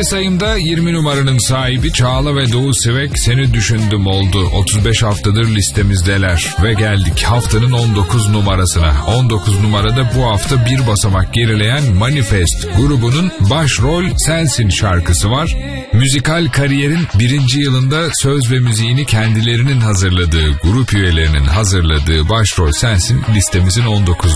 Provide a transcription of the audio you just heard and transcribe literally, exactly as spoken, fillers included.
yeni sayımda yirmi numaranın sahibi Çağla ve Doğu Sivek Seni Düşündüm oldu. otuz beş haftadır listemizdeler ve geldik haftanın on dokuz numarasına. on dokuz numarada bu hafta bir basamak gerileyen Manifest grubunun Başrol Sensin şarkısı var. Müzikal kariyerin birinci yılında söz ve müziğini kendilerinin hazırladığı, grup üyelerinin hazırladığı Başrol Sensin listemizin on dokuz